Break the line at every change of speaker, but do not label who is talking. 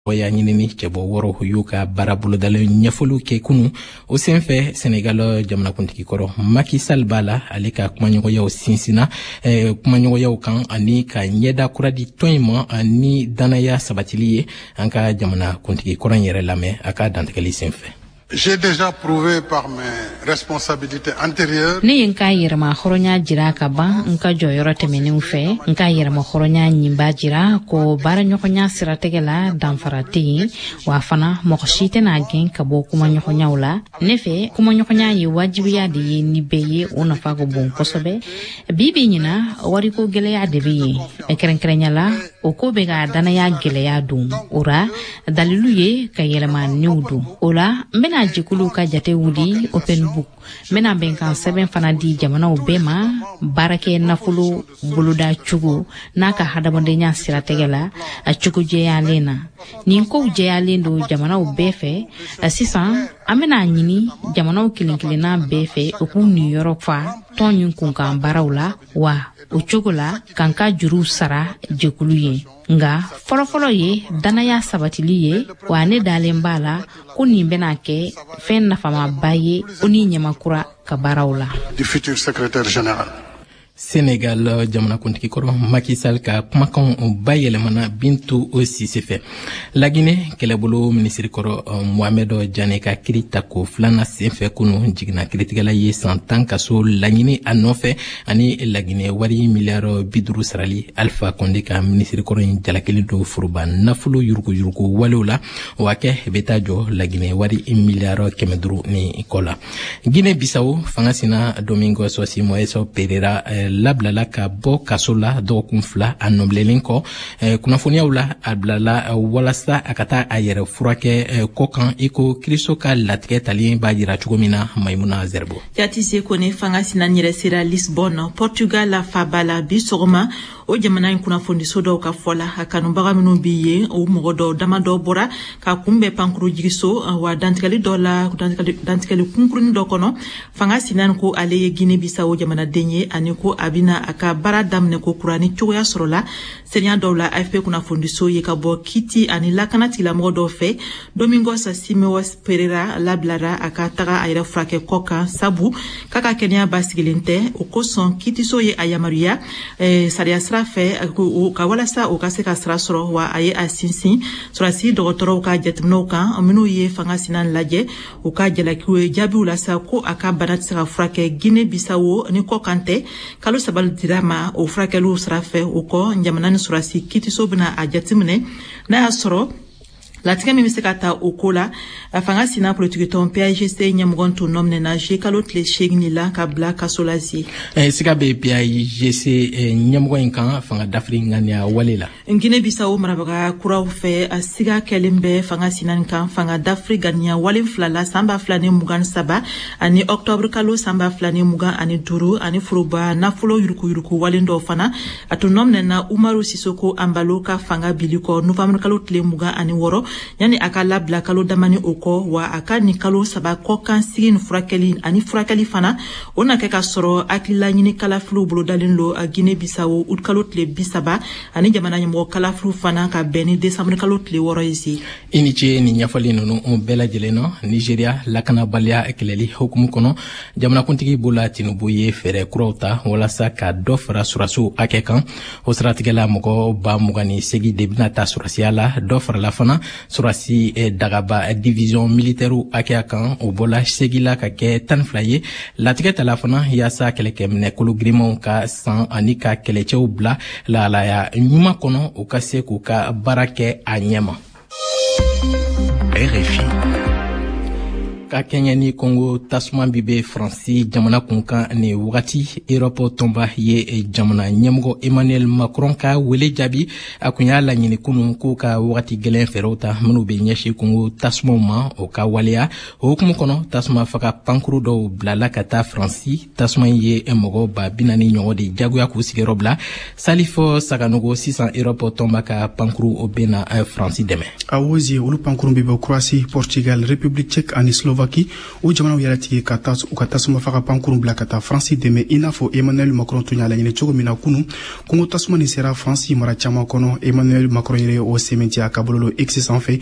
ya ñinini cebo woro yuka barabulu dal ñafulu ke kunu o senfe Senegal jamana kuntiki koro Macky Sall bala alika kumanyogo yaw sinsina kumanyogo yaw kan ani ka nyeda kuradi toyma ani danaya sabatiliye anka jamana kuntiki koro yere lame aka dantakali senfe.
J'ai déjà prouvé par mes responsabilités antérieures.
Ne nka yirma horonya jira ka ban nka joyoro temeni ufe nka yirma horonya nyimba jira ko bara nyokonya sirategela danfarati wa fana mokoshite na gen ka bo kuma nyokonya ula nefe kuma nyokonya yi wajibiya de ni beye ona fago bon kosobe bibi nyina wari ko gele ya debi ekrenkrenya la o ko be ga dana ya gele ya dum ora dalilu ye ka yelema niudu ola mena jikulu ka jate wudi open book mena benkan seben fana di jamana obema barake nafulu buluda chugu naka hadabonde nya sirategela a chugu je yalena ni ko je yalendo jamana obefe asisan amena nyini jamana okilinkilina befe oku New York fa tonyun kunkan barawla wa uchogola kanka juru sara jekulu ye nga folo ye danaya sabatili ye wa ne dalen bala ko ni bena ke fen na fama baye oni nyamakura ka barawla
du futur secrétaire général.
Senegal jamana kuntiki koro Macky Sall ka kumakan bayelemana Bintu Sise fe la Guinée kelebolo ministre koro Mohamed Diané ka kirita ko flana senfe kunu jigna kritikala ye santan kaso lagnini anofe ani la Guinée wari miliyaro biduru sarali Alpha Condé ka ministre koro jalakeli do furuba nafulu yuruku walola wake betajo la Guinée wari miliyaro kemeduru ni kola Guinée Bissau fangasina Domingo Sosi Moeso Pereira lablala ka bo kasola do kunfla anoblelen ko kunafonia wala ablala walasa akata ayere furake kokan iko kristo ka latike talien bajira chugomina Maimuna Zerbo
yatise kone fanga sinanyere sira Lisbonne Portugal la fabala bisoroma o jamana kunafondi sodo ka fola akanumbaga minu biye o mogodo damado bora ka kumbe pankuru jigiso wa dantikali dola dantikali kunkuruni dokono fanga sinan ko aleye Guinée Bissau jamana denye aniko abina aka bara damne ko kurani choya sorola senya dola AFP kuna fondiso ye ka bo kiti ani lakana tila modo fe Domingo Simeos Pereira lablara aka taga ayra frake koka sabu kaka Kenya basigilinte o son kiti so ye ayamaria saria srafe ka wala sa o ka se ka sra soro wa aye asinsi surasi dogotoro ka jetmno ka aminu ye fanga sinan laje o ka jela ki jabi ula sa ko aka banat sa frake Guinée Bissau ni ko kante kalo sabal dirama o frakelu srafe o ko njamana surasi kiti sobna a jatimne na asoro latika mi misekata okola afanga sina politique ton PAGC nyamugonto nomne na jekalo tle shegni la kabla kasolazi
sika be PAGC nyamugon kan fanga d'Afrique ngania walela
Guinée Bissau marabaga kuraw fe asiga kelimbe fanga sinan kan fanga d'Afrique ngania walen flala samba flane mugan saba ani octobre kalo samba flane mugan ani duru ani furuba na fulo yuruku walendo fana atu nomne na Umaru Sisoko ambaloka fanga biliko novembre kalo tle mugan ani woro yani akala bla kalo damani oko wa aka ni kalo saba ko kan sigin furakeli ani furakeli fana ona ke ka soro akila nyini kala flu bolo dalinlo a Guinée Bissau ut kalo tle bisaba ani jamana nyamo kala flu fana ka beni décembre kalo tle woro isi
iniche ni nyafali nonu on bela jeleno Nigeria lakana balia ekeleli hukumu kono jamana kuntigi bola Tinubu ye fere kurota wala saka dofra surasu akekan osratigela moko ba mugani segi debina ta surasiala dofra la fana surasi dagaba division militaire akia kan o bola segila ka ke tanflaye latige telefona yasa keleke mne kulu grimon ka san anika keleche bla la ya nyuma kono o kase ku ka barake anyema RFI ka Kenya ni Congo tasuma bibe Fransi jamana kunkan ni wakati Europe tomba ye jamana nyamugo Emmanuel Macron ka wele jabi akunya la nyini kunu ku ka wakati gelen ferota manu be nyashi Congo tasuma ma o ka walea hukumu kono tasuma faka pankuru do blala kata Fransi tasuma ye emogo ba binani nyogo de jaguya ku sigero bla salifo saganugo 600 Europe tomba ka pankuru obena Fransi deme
awozi ulu pankuru bibe Croatie Portugal République Tchèque ani Slovaquie Tchécoslovaquie o jamanaw yɛrɛ tigɛ ka tasuma faga pankurun bila ka taa France dɛmɛ i n'a fɔ Emmanuel Macron tun y'a laɲini cogo min na kunun kungo tasuma nin sera France mara caman kɔnɔ. Emmanuel Macron yɛrɛ o sɛmɛntiya ka bɔlɔlɔ X sanfɛ